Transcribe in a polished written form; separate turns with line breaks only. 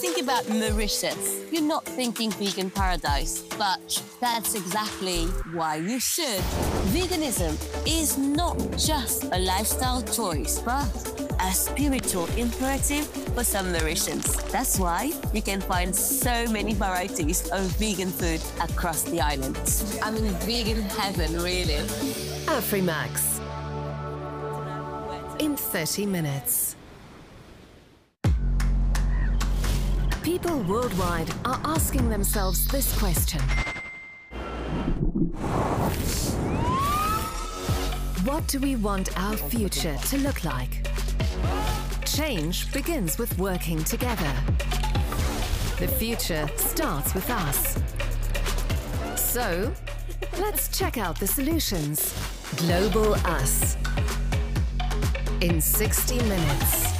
Think about Mauritius. You're not thinking vegan paradise, but that's exactly why you should. Veganism is not just a lifestyle choice, but a spiritual imperative for some Mauritians. That's why you can find so many varieties of vegan food across the island. I'm in vegan heaven, really.
Afrimax. In 30 minutes. People worldwide are asking themselves this question. What do we want our future to look like? Change begins with working together. The future starts with us. So, let's check out the solutions. Global Us. In 60 minutes.